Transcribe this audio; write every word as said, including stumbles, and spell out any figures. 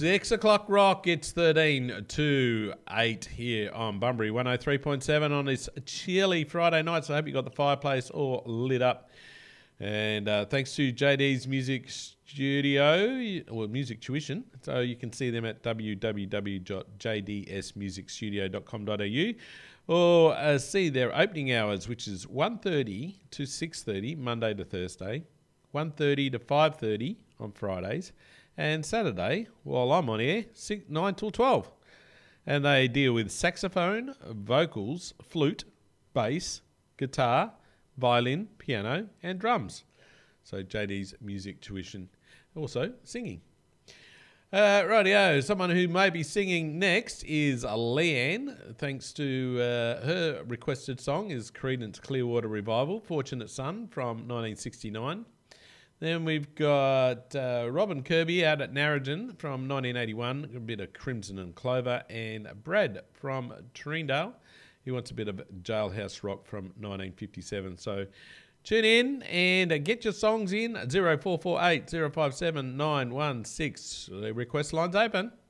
Six o'clock rock. It's thirteen to eight here on Bunbury one oh three point seven on this chilly Friday night. So I hope you got the fireplace all lit up. And uh, thanks to J D's Music Studio, or Music Tuition. So you can see them at w w w dot j d s music studio dot com dot a u or uh, see their opening hours, which is one thirty to six thirty, Monday to Thursday, one thirty to five thirty on Fridays, and Saturday, while I'm on air, six, nine till twelve. And they deal with saxophone, vocals, flute, bass, guitar, violin, piano, and drums. So J D's Music Tuition. Also singing. Uh, rightio, someone who may be singing next is Leanne. Thanks to uh, her requested song is Creedence Clearwater Revival, Fortunate Son from nineteen sixty-nine. Then we've got uh, Robin Kirby out at Narrogin from nineteen eighty-one, a bit of Crimson and Clover, and Brad from Treendale. He wants a bit of Jailhouse Rock from nineteen fifty-seven. So tune in and uh, get your songs in. zero four four eight, zero five seven, nine one six. The request line's open.